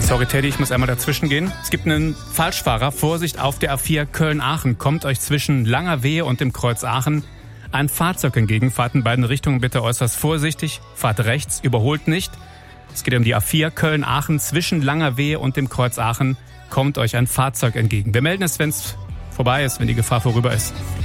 Sorry Teddy, ich muss einmal dazwischen gehen. Es gibt einen Falschfahrer. Vorsicht auf der A4 Köln-Aachen. Kommt euch zwischen Langerwehe und dem Kreuz Aachen ein Fahrzeug entgegen. Fahrt in beiden Richtungen bitte äußerst vorsichtig. Fahrt rechts, überholt nicht. Es geht um die A4 Köln-Aachen. Zwischen Langerwehe und dem Kreuz Aachen kommt euch ein Fahrzeug entgegen. Wir melden es, wenn es vorbei ist, wenn die Gefahr vorüber ist.